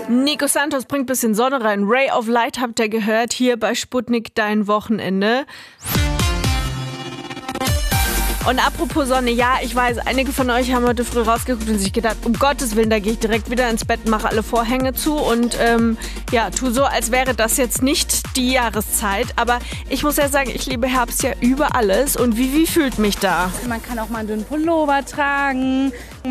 Nico Santos bringt ein bisschen Sonne rein. Ray of Light habt ihr gehört, hier bei Sputnik dein Wochenende. Und apropos Sonne, ja, ich weiß, einige von euch haben heute früh rausgeguckt und sich gedacht, um Gottes Willen, da gehe ich direkt wieder ins Bett, mache alle Vorhänge zu und tu so, als wäre das jetzt nicht die Jahreszeit. Aber ich muss ja sagen, ich liebe Herbst ja über alles. Und wie fühlt mich da? Man kann auch mal einen dünnen Pullover tragen.